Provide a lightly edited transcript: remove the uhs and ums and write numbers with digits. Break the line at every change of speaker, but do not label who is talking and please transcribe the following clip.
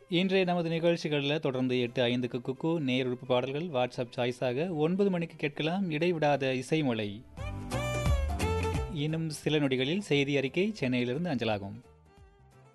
இன்றைய நமது நிகழ்ச்சிகளில் தொடர்ந்து 8:05க்கு குக்கு நேர் உறுப்பு பாடல்கள் வாட்ஸ்அப் சாய்ஸாக 9 மணிக்கு கேட்கலாம் இடைவிடாத இசைமொழி. இன்னும் சில நொடிகளில் செய்தி அறிக்கை சென்னையிலிருந்து அஞ்சலாகும்.